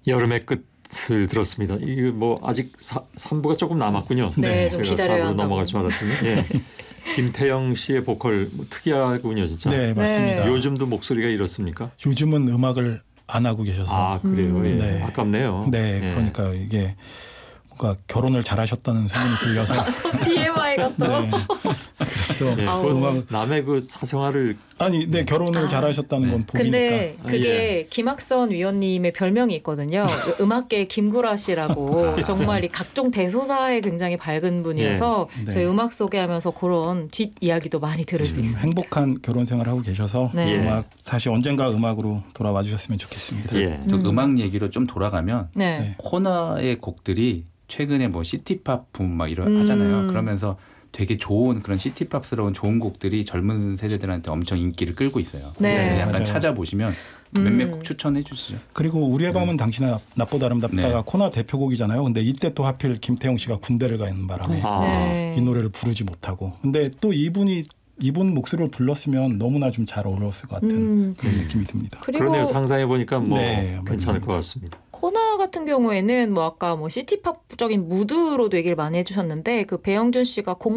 여름의 끝을 들었습니다. 이게 뭐 아직 3부가 조금 남았군요. 네, 좀 기다려야 한다고. 넘어갈 줄 알았더니. 예. 김태영 씨의 보컬 뭐 특이하군요, 진짜. 네, 맞습니다. 요즘도 목소리가 이렇습니까? 요즘은 음악을 안 하고 계셔서. 아, 그래요. 예. 네. 아깝네요. 네, 예. 그러니까 이게 뭔가 결혼을 잘하셨다는 소문이 들려서. 저 TMI 같다. 네. 그래서 예. 음악 남의 그 사생활을 네, 결혼을 잘하셨다는 건 복이니까. 근데 그게 예. 김학선 위원님의 별명이 있거든요. 음악계 김구라 씨라고 정말 이 각종 대소사에 굉장히 밝은 분이어서 예. 네. 저희 음악 소개하면서 그런 뒷 이야기도 많이 들을 수 있습니다. 행복한 결혼 생활 하고 계셔서 네. 음악 다시 언젠가 음악으로 돌아와 주셨으면 좋겠습니다. 예. 또 음악 얘기로 좀 돌아가면 네. 코너의 곡들이 최근에 뭐 시티팝 붐 막 이런 하잖아요. 그러면서 되게 좋은 그런 시티팝스러운 좋은 곡들이 젊은 세대들한테 엄청 인기를 끌고 있어요. 네. 약간 맞아요. 찾아보시면 몇몇 곡 추천해 주시죠. 그리고 우리의 밤은 당신의 낮보다 아름답다가 네. 코너 대표곡이잖아요. 근데 이때 또 하필 김태형 씨가 군대를 가 있는 바람에 네. 이 노래를 부르지 못하고. 근데 또 이분 목소리를 불렀으면 너무나 좀 잘 어울렸을 것 같은 그런 느낌이 듭니다. 그리고 그러네요. 상상해 보니까 뭐 네, 괜찮을 맞습니다. 것 같습니다. 코나 같은 경우에는 뭐 아까 뭐 시티팝적인 무드로도 얘기를 많이 해주셨는데 그 배영준 씨가